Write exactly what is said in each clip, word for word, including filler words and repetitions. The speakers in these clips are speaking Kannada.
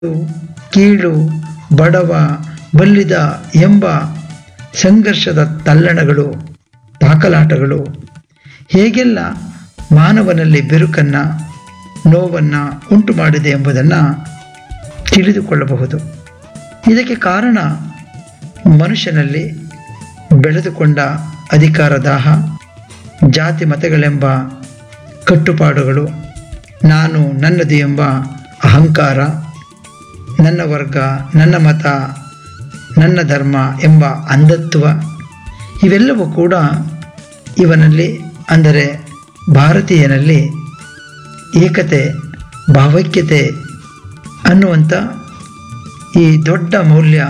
ಕೀಳು, ಬಡವ, ಬಲ್ಲಿದ ಎಂಬ ಸಂಘರ್ಷದ ತಲ್ಲಣಗಳು, ತಾಕಲಾಟಗಳು ಹೇಗೆಲ್ಲ ಮಾನವನಲ್ಲಿ ಬಿರುಕನ್ನು, ನೋವನ್ನು ಉಂಟು ಮಾಡಿದೆ ಎಂಬುದನ್ನು ತಿಳಿದುಕೊಳ್ಳಬಹುದು. ಇದಕ್ಕೆ ಕಾರಣ ಮನುಷ್ಯನಲ್ಲಿ ಬೆಳೆದುಕೊಂಡ ಅಧಿಕಾರದಾಹ, ಜಾತಿ ಮತಗಳೆಂಬ ಕಟ್ಟುಪಾಡುಗಳು, ನಾನು ನನ್ನದು ಎಂಬ ಅಹಂಕಾರ, ನನ್ನ ವರ್ಗ, ನನ್ನ ಮತ, ನನ್ನ ಧರ್ಮ ಎಂಬ ಅಂಧತ್ವ ಇವೆಲ್ಲವೂ ಕೂಡ ಇವನಲ್ಲಿ, ಅಂದರೆ ಭಾರತೀಯನಲ್ಲಿ ಏಕತೆ, ಭಾವೈಕ್ಯತೆ ಅನ್ನುವಂಥ ಈ ದೊಡ್ಡ ಮೌಲ್ಯ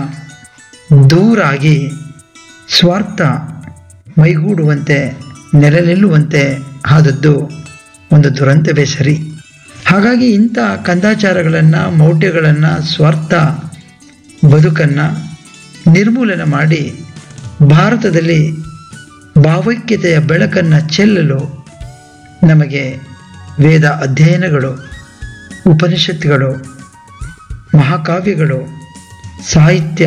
ದೂರಾಗಿ ಸ್ವಾರ್ಥ ಮೈಗೂಡುವಂತೆ, ನೆಲೆ ನಿಲ್ಲುವಂತೆ ಆದದ್ದು ಒಂದು ದುರಂತವೇ ಸರಿ. ಹಾಗಾಗಿ ಇಂಥ ಕಂದಾಚಾರಗಳನ್ನು, ಮೌಢ್ಯಗಳನ್ನು, ಸ್ವಾರ್ಥ ಬದುಕನ್ನು ನಿರ್ಮೂಲನೆ ಮಾಡಿ ಭಾರತದಲ್ಲಿ ಭಾವೈಕ್ಯತೆಯ ಬೆಳಕನ್ನು ಚೆಲ್ಲಲು ನಮಗೆ ವೇದ ಅಧ್ಯಯನಗಳು, ಉಪನಿಷತ್ತುಗಳು, ಮಹಾಕಾವ್ಯಗಳು, ಸಾಹಿತ್ಯ,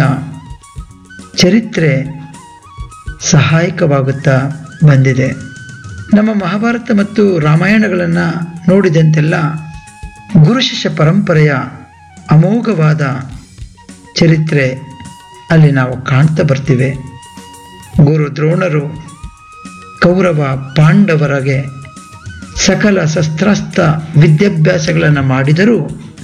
ಚರಿತ್ರೆ ಸಹಾಯಕವಾಗುತ್ತಾ ಬಂದಿದೆ. ನಮ್ಮ ಮಹಾಭಾರತ ಮತ್ತು ರಾಮಾಯಣಗಳನ್ನು ನೋಡಿದಂತೆಲ್ಲ ಗುರು ಶಿಷ್ಯ ಪರಂಪರೆಯ ಅಮೋಘವಾದ ಚರಿತ್ರೆ ಅಲ್ಲಿ ನಾವು ಕಾಣ್ತಾ ಬರ್ತೀವಿ. ಗುರು ದ್ರೋಣರು ಕೌರವ ಪಾಂಡವರಿಗೆ ಸಕಲ ಶಸ್ತ್ರಾಸ್ತ್ರ ವಿದ್ಯಾಭ್ಯಾಸಗಳನ್ನು ಮಾಡಿದರೂ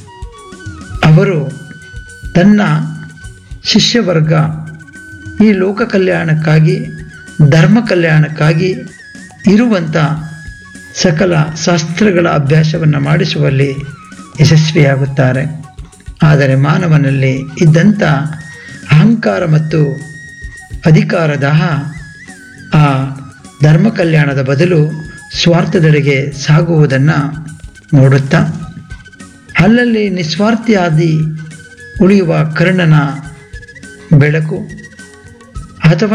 ಅವರು ತನ್ನ ಶಿಷ್ಯವರ್ಗ ಈ ಲೋಕ ಕಲ್ಯಾಣಕ್ಕಾಗಿ, ಧರ್ಮ ಕಲ್ಯಾಣಕ್ಕಾಗಿ ಇರುವಂಥ ಸಕಲ ಶಾಸ್ತ್ರಗಳ ಅಭ್ಯಾಸವನ್ನು ಮಾಡಿಸುವಲ್ಲಿ ಯಶಸ್ವಿಯಾಗುತ್ತಾರೆ. ಆದರೆ ಮಾನವನಲ್ಲಿ ಇದ್ದಂಥ ಅಹಂಕಾರ ಮತ್ತು ಅಧಿಕಾರದಾಹ ಆ ಧರ್ಮ ಕಲ್ಯಾಣದ ಬದಲು ಸ್ವಾರ್ಥದೆಡೆಗೆ ಸಾಗುವುದನ್ನು ನೋಡುತ್ತಾ, ಅಲ್ಲಲ್ಲಿ ನಿಸ್ವಾರ್ಥಿಯಾದಿ ಉಳಿಯುವ ಕರ್ಣನ ಬೆಳಕು ಅಥವಾ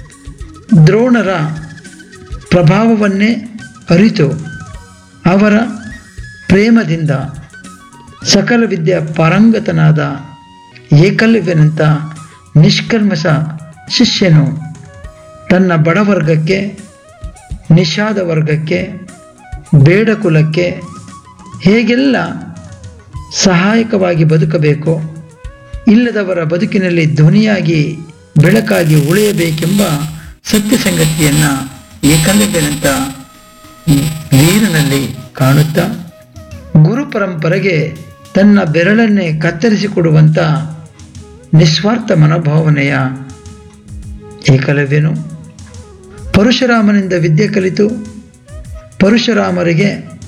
ದ್ರೋಣರ ಪ್ರಭಾವವನ್ನೇ ಅರಿತು ಅವರ ಪ್ರೇಮದಿಂದ ಸಕಲ ವಿದ್ಯೆ ಪಾರಂಗತನಾದ ಏಕಲವ್ಯನಂಥ ನಿಷ್ಕಲ್ಮಶ ಶಿಷ್ಯನು ತನ್ನ ಬಡವರ್ಗಕ್ಕೆ, ನಿಷಾದ ವರ್ಗಕ್ಕೆ, ಬೇಡ ಕುಲಕ್ಕೆ ಹೇಗೆಲ್ಲ ಸಹಾಯಕವಾಗಿ ಬದುಕಬೇಕೋ, ಇಲ್ಲದವರ ಬದುಕಿನಲ್ಲಿ ಧ್ವನಿಯಾಗಿ ಬೆಳಕಾಗಿ ಉಳಿಯಬೇಕೆಂಬ ಸತ್ಯ ಸಂಗತಿಯನ್ನು ಏಕಲವ್ಯನಂಥ ವೀರನಲ್ಲಿ ಕಾಣುತ್ತಾ, ಗುರು ಪರಂಪರೆಗೆ ತನ್ನ ಬೆರಳನ್ನೇ ಕತ್ತರಿಸಿಕೊಡುವಂಥ ನಿಸ್ವಾರ್ಥ ಮನೋಭಾವನೆಯ ಏಕಲವ್ಯನು ಪರಶುರಾಮನಿಂದ ವಿದ್ಯೆ ಕಲಿತು ಪರಶುರಾಮರಿಗೆ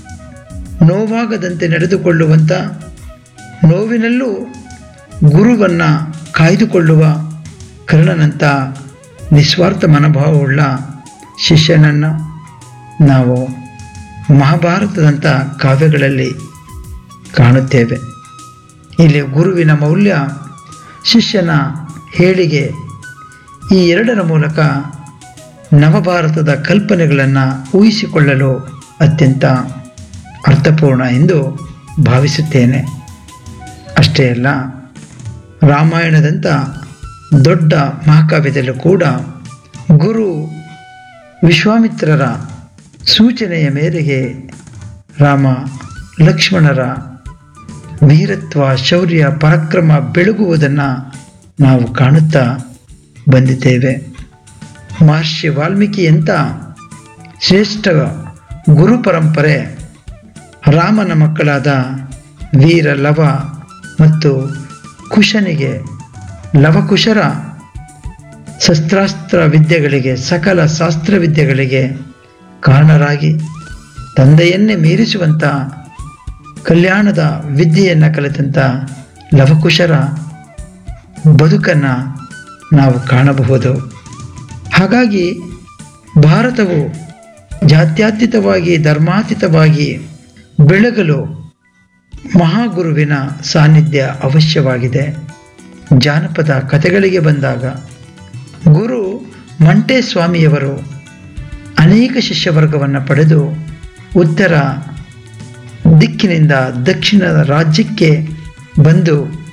ನೋವಾಗದಂತೆ ನಡೆದುಕೊಳ್ಳುವಂಥ, ನೋವಿನಲ್ಲೂ ಗುರುವನ್ನು ಕಾಯ್ದುಕೊಳ್ಳುವ ಕರ್ಣನಂಥ ನಿಸ್ವಾರ್ಥ ಮನೋಭಾವವುಳ್ಳ ಶಿಷ್ಯನನ್ನು ನಾವು ಮಹಾಭಾರತದಂಥ ಕಾವ್ಯಗಳಲ್ಲಿ ಕಾಣುತ್ತೇವೆ. ಇಲ್ಲಿ ಗುರುವಿನ ಮೌಲ್ಯ, ಶಿಷ್ಯನ ಹೇಳಿಗೆ ಈ ಎರಡರ ಮೂಲಕ ನವಭಾರತದ ಕಲ್ಪನೆಗಳನ್ನು ಊಹಿಸಿಕೊಳ್ಳಲು ಅತ್ಯಂತ ಅರ್ಥಪೂರ್ಣ ಎಂದು ಭಾವಿಸುತ್ತೇನೆ. ಅಷ್ಟೇ ಅಲ್ಲ, ರಾಮಾಯಣದಂಥ ದೊಡ್ಡ ಮಹಾಕಾವ್ಯದಲ್ಲೂ ಕೂಡ ಗುರು ವಿಶ್ವಾಮಿತ್ರರ ಸೂಚನೆಯ ಮೇರೆಗೆ ರಾಮ ಲಕ್ಷ್ಮಣರ ವೀರತ್ವ, ಶೌರ್ಯ, ಪರಾಕ್ರಮ ಬೆಳಗುವುದನ್ನು ನಾವು ಕಾಣುತ್ತಾ ಬಂದಿದ್ದೇವೆ. ಮಹರ್ಷಿ ವಾಲ್ಮೀಕಿಯಂಥ ಶ್ರೇಷ್ಠ ಗುರು ಪರಂಪರೆ ರಾಮನ ಮಕ್ಕಳಾದ ವೀರ ಲವ ಮತ್ತು ಕುಶನಿಗೆ, ಲವಕುಶರ ಶಸ್ತ್ರಾಸ್ತ್ರ ವಿದ್ಯೆಗಳಿಗೆ, ಸಕಲ ಶಾಸ್ತ್ರವಿದ್ಯೆಗಳಿಗೆ ಕಾರಣರಾಗಿ ತಂದೆಯನ್ನೇ ಮೀರಿಸುವಂಥ ಕಲ್ಯಾಣದ ವಿದ್ಯೆಯನ್ನು ಕಲಿತಂಥ ಲವಕುಶರ ಬದುಕನ್ನು ನಾವು ಕಾಣಬಹುದು. ಹಾಗಾಗಿ ಭಾರತವು ಜಾತ್ಯತೀತವಾಗಿ, ಧರ್ಮಾತೀತವಾಗಿ ಬೆಳಗಲು ಮಹಾಗುರುವಿನ ಸಾನ್ನಿಧ್ಯ ಅವಶ್ಯವಾಗಿದೆ. ಜಾನಪದ ಕಥೆಗಳಿಗೆ ಬಂದಾಗ ಗುರು ಮಂಟೇಸ್ವಾಮಿಯವರು ಅನೇಕ ಶಿಷ್ಯವರ್ಗವನ್ನು ಪಡೆದು ಉತ್ತರ ದಿಕ್ಕಿನಿಂದ ದಕ್ಷಿಣ ರಾಜ್ಯಕ್ಕೆ ಬಂದು